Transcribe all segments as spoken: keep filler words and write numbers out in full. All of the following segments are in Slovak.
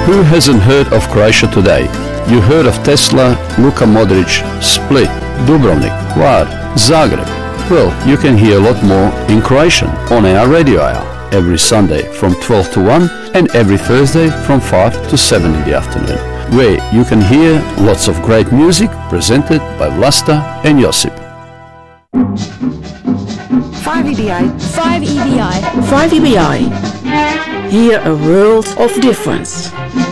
Who hasn't heard of Croatia today? You heard of Tesla, Luka Modric, Split, Dubrovnik, Hvar, Zagreb. Well, you can hear a lot more in Croatian on our radio hour every Sunday from twelve to one and every Thursday from five to seven in the afternoon, where you can hear lots of great music presented by Vlasta and Josip. five E B I. five E B I. five E B I. Hear a world of difference.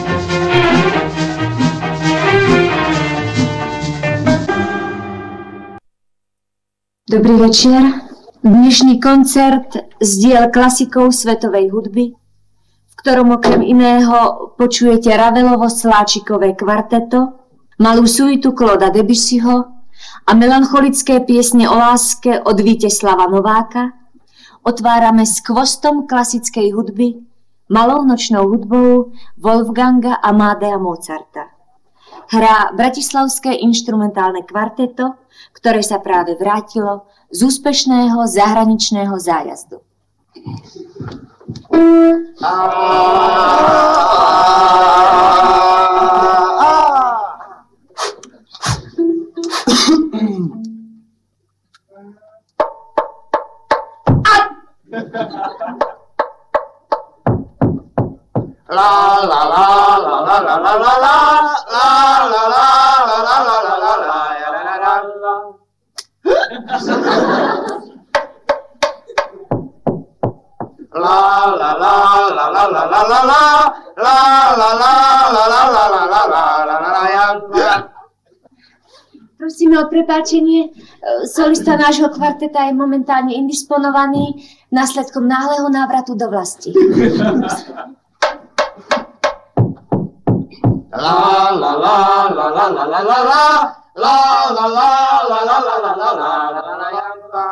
Dobrý večer. Dnešný koncert z diel klasikov svetovej hudby, v ktorom okrem iného počujete Ravelovo-Sláčikové kvarteto, malú suitu Clauda Debussyho a melancholické piesne o láske od Víteslava Nováka, otvárame skvostom klasickej hudby, malou nočnou hudbou Wolfganga Amadea Mozarta. Hrá bratislavské inštrumentálne kvarteto, ktoré sa práve vrátilo z úspešného zahraničného zájazdu. La la la la la la la la la la la la la la la la la la. La la la la la la la la la la la la la la la la la la. Prosíme o prepáčenie, solista nášho kvarteta je momentálne indisponovaný následkom náhleho návratu do vlasti. La la la la la la la la la la la la la la la la la la.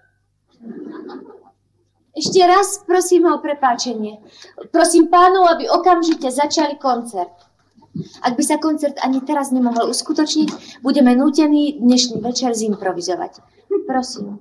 Ešte raz prosím o prepáčenie. Prosím pánov, aby okamžite začali koncert. Ak by sa koncert ani teraz nemohol uskutočniť, budeme nútení dnešný večer zimprovizovať. Prosím.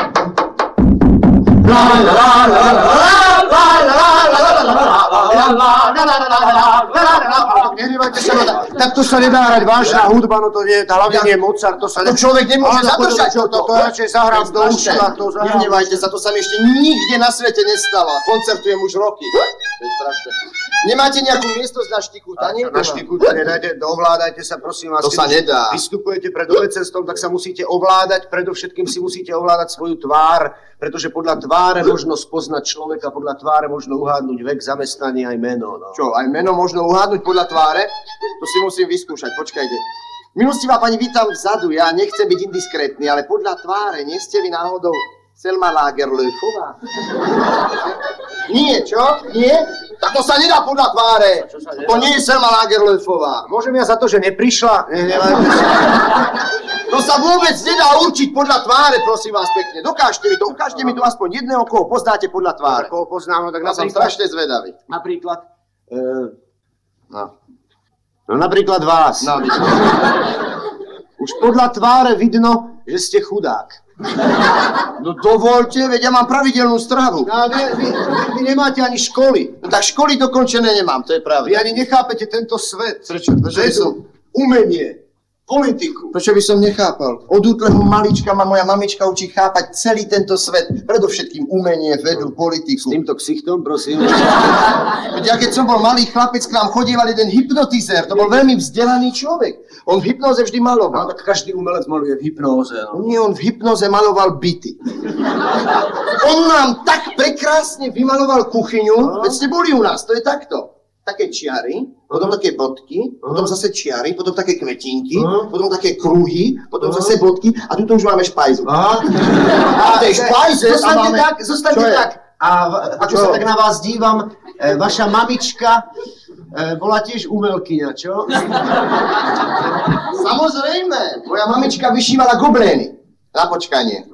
Nehnevajte sa, tak to sa nedá hrať vážna hudba, no to nie, hlavne nie Mozart, to sa... To človek nemôže zadržať, to radšej zahrám do ušla, to zahrám. Nehnevajte sa, to sa mi ešte nikde na svete nestalo, koncertujem už roky. To je strašné. Nemáte nejakú miestnosť na štikútanie? Na štikútanie, dajte, ovládajte sa, prosím vás. To sa nedá. Vystupujete pred obecenstvom, tak sa musíte ovládať, predovšetkým si musíte ovládať svoju tvár, pretože podľa tváre možno spoznať človeka, podľa tváre možno uhádnuť vek, zamestnanie aj meno. No. Čo, aj meno možno uhádnuť podľa tváre? To si musím vyskúšať, počkajte. Milostivá pani, vy tam vzadu, ja nechcem byť indiskrétny, ale podľa tváre, nie ste vy náhodou Selma Lagerlöfová? Nie, čo? Nie? Tak to sa nedá podľa tváre. To nie je Selma Lagerlöfová. Môžem ja za to, že neprišla? Ne, nevajte sa. To sa vôbec nedá určiť podľa tváre, prosím vás pekne. Dokážte mi to, ukážte mi to aspoň jedného, koho poznáte podľa tváre. Koho poznám, no tak ja som strašne zvedavý. Napríklad? E, no. no napríklad vás. No, už podľa tváre vidno, že ste chudák. No dovolte, veď ja mám pravidelnú stravu. No, vy, vy, vy nemáte ani školy. No tak školy dokončené nemám, to je pravda. Vy ani nechápete tento svet. Prečo? Prečo by som... Umenie, politiku. Prečo by som nechápal? Od útleho malička ma moja mamička učí chápať celý tento svet. Predovšetkým umenie, vedu, politiku. S týmto ksichtom, prosím. Veď ja keď som bol malý chlapec, k nám chodieval jeden hypnotizér. To bol veľmi vzdelaný človek. On v hypnoze vždy maloval. No, tak každý umelec maluje v hypnoze. No. Nie, on v hypnoze maloval byty. On nám tak prekrásne vymaloval kuchyňu. No. Veď ste boli u nás, to je takto. Také čiary, potom také bodky, potom zase čiary, potom také kvetinky, potom také kruhy, potom zase bodky a tu už máme špajzu. A tej špajze zostaňte tak, zostaňte tak. A ako sa tak na vás dívam, e, vaša mamička e, bola tiež umelkyňa, čo? Samozrejme, moja mamička vyšívala goblény na počkanie.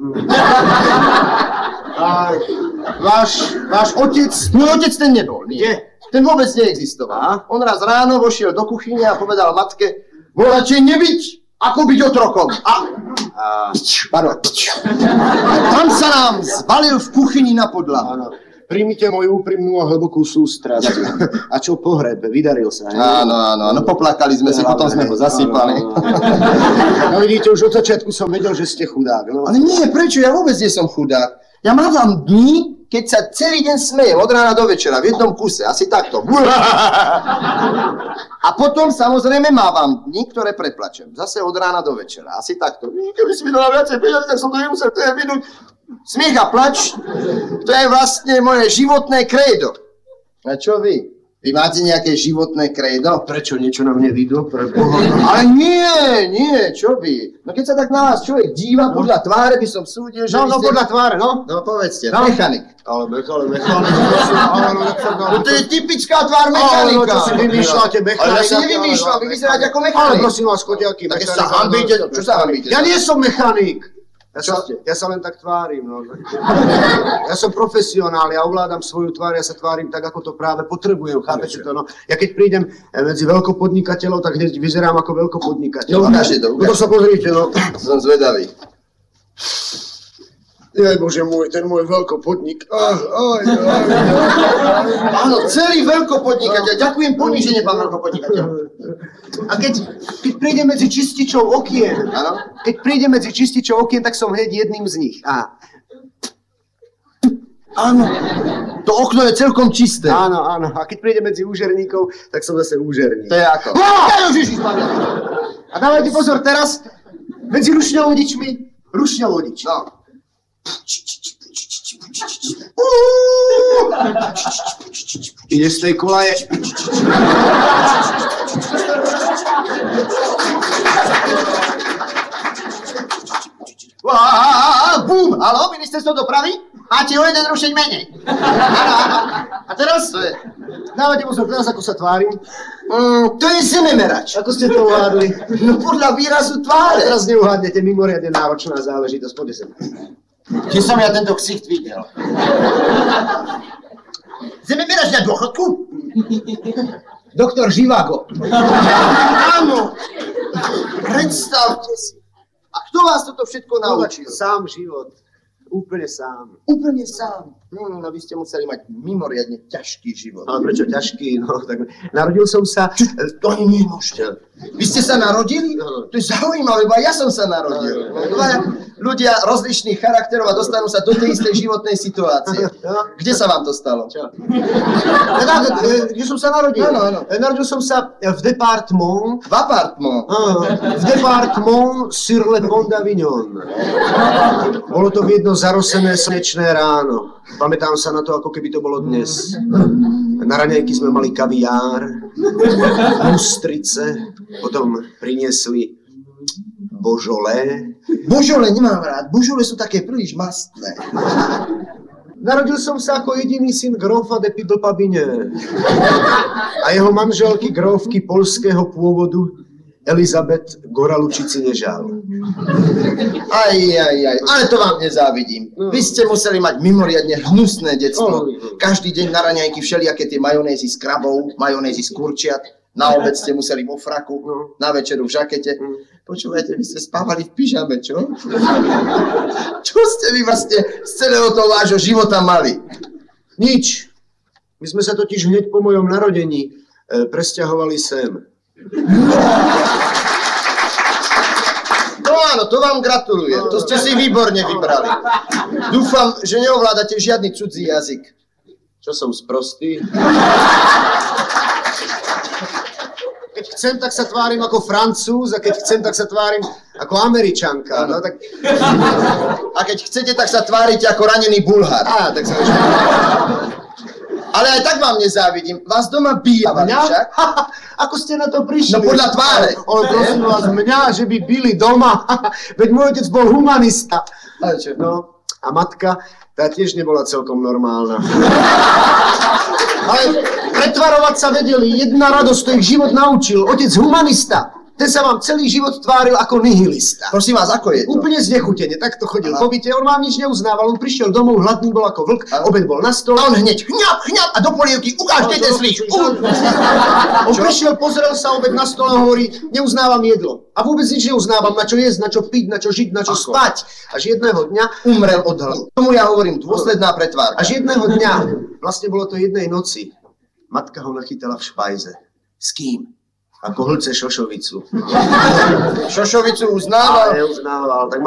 A váš, váš otec, môj otec ten nebol, nie. Ten vôbec neexistoval. On raz ráno vošiel do kuchyne a povedal matke, bolo radšej nebyť, ako byť otrokom. A... a pardon. Tam sa nám zvalil v kuchyni na podlahu. Príjmite moju úprimnú a hlbokú sústrasť. A čo pohreb? Vydaril sa, ne? Áno, áno, áno, poplakali sme si, potom sme ho zasypali. No vidíte, už od začiatku som vedel, že ste chudák. No. Ale nie, prečo? Ja vôbec nie som chudák. Ja mávam dní, keď sa celý deň smejem od rána do večera v jednom kuse, asi takto. A potom samozrejme mávam dní, ktoré preplačem. Zase od rána do večera, asi takto. Keby si mi dala viacej peniazy, tak som to nemusel to je minúť. Smiech a plač, to je vlastne moje životné krédo. A čo vy? Vy máte nejaké životné krédo? Prečo? Niečo na mne vidno? Pre Boha. Ale nie, nie, čo vy? No keď sa tak na vás človek díva, podľa tváre by som súdil, že... No, ste... no, podľa tváre, no. No, povedzte, no. Mechanik. Ale mechanik, mechanik, no to je typická tvár mechanika. Ale no, čo si vymýšľate, mechanika. Ale ja si nevymýšľam, vy vyzeráte ako mechanik. Ale prosím vás, chodiaky, mechanik. Tak sa hambíte, čo sa hambíte? Ja nie som mechanik. Ja sa, ste? ja sa len tak tvárim, no. Ja som profesionál, ja ovládam svoju tvár, ja sa tvárim tak, ako to práve potrebujem, chápete to, no. Ja keď prídem medzi veľkopodnikateľov, tak hneď vyzerám ako veľkopodnikateľ. No ukážte to, ukážte. No to sa pozrite, no. Som zvedavý. Jaj, bože môj, ten môj veľkopodnik. Aj, aj, aj. Áno, celý veľkopodnikateľ. Ďakujem poníženie, pán veľkopodnikateľ. A keď, keď príde medzi čističov okien, Áno. keď príde medzi čističov okien, tak som hneď jedným z nich. Á. Áno, to okno je celkom čisté. Áno, áno. A keď príde medzi úžerníkov, tak som zase úžerník. To je ako? A dávajte pozor teraz, medzi rušňovodičmi, rušňovodič. No. Ide z tej kolaje. Bum! Haló, ministerstvo dopravy? Máte o jeden rušeň menej. Áno, áno. A teraz? To je... Dávajte pozor, teraz ako sa tvárim. Mm, to je zememerač. Ako ste to uhádli? No podľa výrazu A tváre. teraz neuhádnete, mimoriadne náročná záležitosť. Poďte sem. Či som ja tento ksicht videl. Zememerač na dôchodku? Doktor Živago. Áno. Predstavte si. A kto vás toto všetko naučil? Sám život. Úplne sám. Úplne sám. No, no, vy ste museli mať mimoriadne ťažký život. Ale prečo ťažký? No, tak narodil som sa... To ani nemôžete. Vy ste sa narodili? To je zaujímavé, lebo aj ja som sa narodil. Dvaja ľudia rozličných charakterov a dostanú sa do tej istej životnej situácie. Kde sa vám to stalo? Čo? Kde som sa narodil? Áno, áno. Narodil som sa v département... V apartment. V département sur le pont d'Avignon. Bolo to v jedno zarosené slnečné ráno. Pamätám sa na to, ako keby to bolo dnes. Na raňajky sme mali kaviár, ústrice, potom priniesli božolé. Božole nemám rád, božole sú také príliš mastné. Narodil som sa ako jediný syn grófa de Pidlpabine a jeho manželky grófky poľského pôvodu Elizabeth Goralučici-Nežal. Aj, aj, aj, ale to vám nezávidím. Vy ste museli mať mimoriadne hnusné detstvo. Každý deň na raňajky všelijaké tie majonézy z krabov, majonézy z kurčiat. Na obed ste museli vo fraku, na večeru v žakete. Počúvajte, vy ste spávali v pyžame, čo? Čo ste vy vlastne z celého toho vášho života mali? Nič. My sme sa totiž hneď po mojom narodení e, presťahovali sem. No áno, to vám gratulujem. To ste si výborne vybrali. Dúfam, že neovládate žiadny cudzí jazyk. Čo som sprostý? Keď chcem, tak sa tvárim ako Francúz a keď chcem, tak sa tvárim ako Američanka. No, tak... A keď chcete, tak sa tvárite ako ranený Bulhár. Á, tak sa... Ale aj tak vám nezávidím. Vás doma bijavali však. Ako ste na to prišli? No podľa tváre. Ale prosím vás, mňa, že by bili doma. Veď môj otec bol humanista. Ale čo? No, a matka, tá tiež nebola celkom normálna. Ale pretvarovať sa vedeli. Jedna radosť, to ich život naučil. Otec humanista. ten sa vám celý život tváril ako nihilista. Prosím vás, ako je to? Úplne znechutene, takto chodil po byte, on vám nič neuznával, on prišiel domov, hladný bol ako vlk, obed bol na stole. A on hneď chňap, chňap a do polievky, ukážte teslíš. On prišiel, pozrel sa, obed na stole, hovorí, neuznávam jedlo. A vôbec nič neuznávam, na čo jesť, na čo piť, na čo žiť, na čo Ako? spať. Až jedného dňa Umrel od hladu. Tomu ja hovorím dôsledná pretvárka. Až jedného dňa, vlastne bolo to jednej noci, matka ho nachytala v špajze. S kým? Ako hlce šošovicu. Šošovicu uznával. Neuznával, tak